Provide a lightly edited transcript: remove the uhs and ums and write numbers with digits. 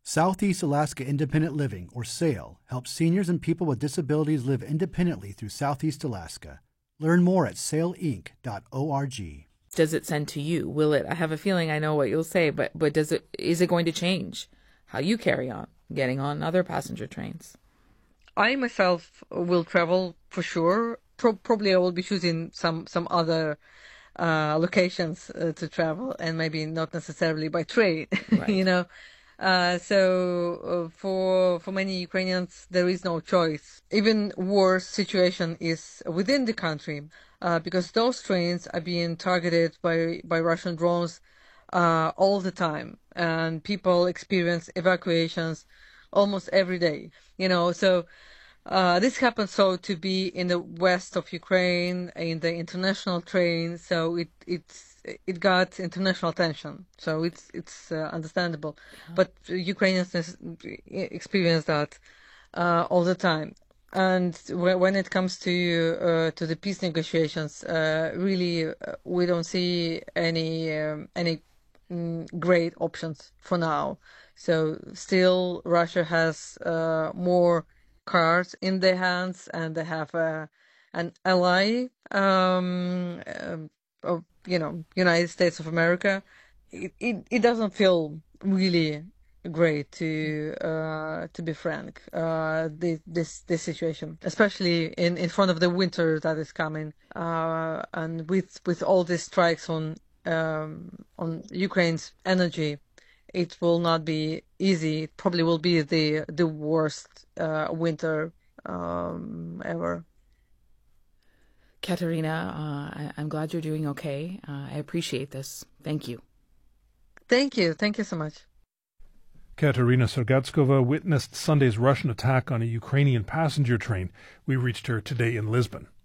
Southeast Alaska Independent Living, or SAIL, helps seniors and people with disabilities live independently through Southeast Alaska. Learn more at sailinc.org. Does it send to you? Will it? I have a feeling I know what you'll say, but is it going to change how you carry on getting on other passenger trains? I myself will travel for sure. Probably I will be choosing some other locations to travel, and maybe not necessarily by train. Right. For many Ukrainians, there is no choice. Even worse situation is within the country, because those trains are being targeted by Russian drones all the time, and people experience evacuations almost every day. This happens to be in the west of Ukraine, in the international train, so it got international attention, so it's understandable. Yeah. But Ukrainians experience that all the time. And when it comes to the peace negotiations, really we don't see any great options for now. So still Russia has more cards in their hands, and they have an ally of United States of America. It doesn't feel really great, to be frank, this situation, especially in front of the winter that is coming, and with all these strikes on Ukraine's energy. It will not be easy. It probably will be the worst winter ever. Katerina, I'm glad you're doing okay. I appreciate this. Thank you. Thank you. Thank you so much. Katerina Sergatskova witnessed Sunday's Russian attack on a Ukrainian passenger train. We reached her today in Lisbon.